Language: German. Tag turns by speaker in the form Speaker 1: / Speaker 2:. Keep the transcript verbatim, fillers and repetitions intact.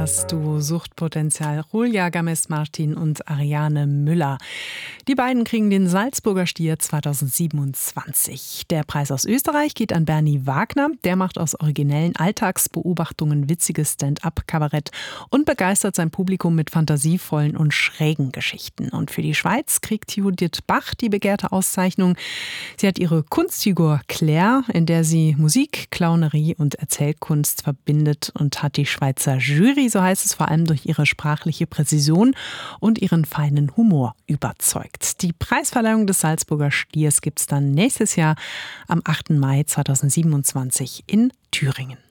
Speaker 1: Das Duo Suchtpotenzial, Julia Games-Martin und Ariane Müller. Die beiden kriegen den Salzburger Stier zweitausendsiebenundzwanzig. Der Preis aus Österreich geht an Bernie Wagner. Der macht aus originellen Alltagsbeobachtungen witziges Stand-up-Kabarett und begeistert sein Publikum mit fantasievollen und schrägen Geschichten. Und für die Schweiz kriegt Judith Bach die begehrte Auszeichnung. Sie hat ihre Kunstfigur Claire, in der sie Musik, Clownerie und Erzählkunst verbindet, und hat die Schweizer Jury, so heißt es, vor allem durch ihre sprachliche Präzision und ihren feinen Humor überzeugt. Die Preisverleihung des Salzburger Stiers gibt es dann nächstes Jahr am achten Mai zweitausendsiebenundzwanzig in Thüringen.